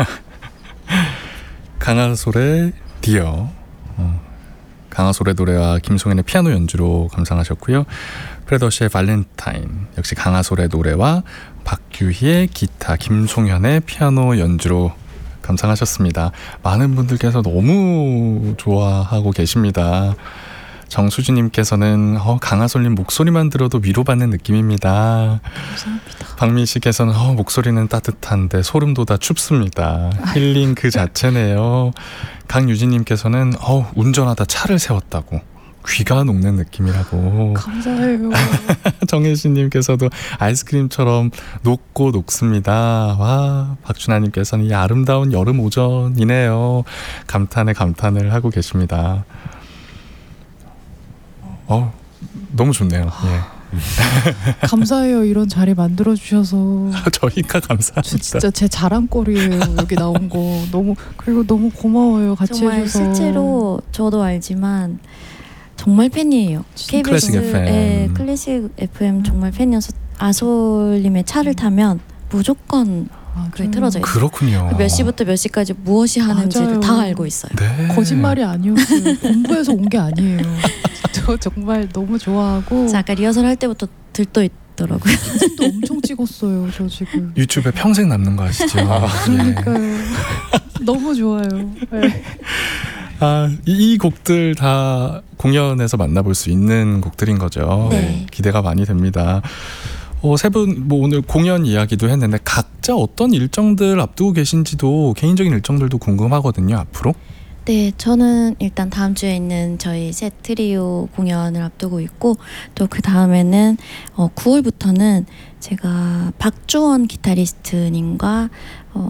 강하솔의 디어, 강하솔의 노래와 김송현의 피아노 연주로 감상하셨고요. 프레더시의 발렌타인, 역시 강하솔의 노래와 박규희의 기타, 김송현의 피아노 연주로 감상하셨습니다. 많은 분들께서 너무 좋아하고 계십니다. 정수진님께서는 강하솔님 목소리만 들어도 위로받는 느낌입니다. 감사합니다. 박민씨께서는 목소리는 따뜻한데 소름 돋아 춥습니다. 힐링 그 자체네요. 강유진님께서는 운전하다 차를 세웠다고 귀가 녹는 느낌이라고. 감사해요. 정혜진님께서도 아이스크림처럼 녹고 녹습니다. 와, 박준하님께서는 이 아름다운 여름 오전이네요. 감탄에 감탄을 하고 계십니다. 너무 좋네요. 예. 감사해요. 이런 자리 만들어 주셔서. 저희가 감사합니다. 진짜 제 자랑거리예요. 여기 나온 거 그리고 너무 고마워요. 같이 정말 해줘서. 실제로 저도 알지만 정말 팬이에요. 클래식 FM. 네, 클래식 FM 정말 팬이어서 아솔님의 차를 타면 무조건 그게 틀어져 있어요. 그렇군요. 몇 시부터 몇 시까지 무엇이 하는지를 다 알고 있어요. 네. 거짓말이 아니었어요. 본부에서 온 게 아니에요. 저 정말 너무 좋아하고. 아까 리허설 할 때부터 들떠 있더라고요. 사진도 엄청 찍었어요. 저 지금 유튜브에 평생 남는 거 아시죠? 그러니까요. 너무 좋아요. 네. 이 곡들 다 공연에서 만나볼 수 있는 곡들인 거죠. 네. 기대가 많이 됩니다. 세 분 오늘 공연 이야기도 했는데 각자 어떤 일정들 앞두고 계신지도, 개인적인 일정들도 궁금하거든요. 앞으로. 네, 저는 일단 다음 주에 있는 저희 셋 트리오 공연을 앞두고 있고, 또 그 다음에는 9월부터는 제가 박주원 기타리스트님과